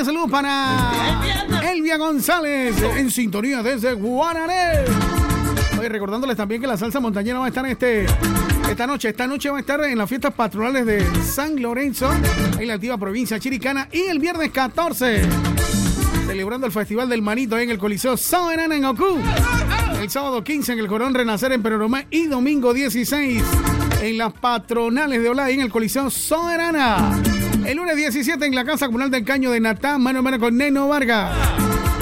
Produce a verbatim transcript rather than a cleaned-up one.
también saludos para Elvia González, en sintonía desde Guarané. Oye, recordándoles también que la salsa montañera va a estar este, esta noche. Esta noche va a estar en las fiestas patronales de San Lorenzo, en la activa provincia chiricana. Y el viernes catorce, celebrando el Festival del Manito en el Coliseo Soberana en Ocú. El sábado quince en el Corón Renacer en Peroromé. Y domingo dieciséis en las patronales de Olay en el Coliseo Soberana. El lunes diecisiete en la Casa Comunal del Caño de Natá, mano a mano con Neno Vargas.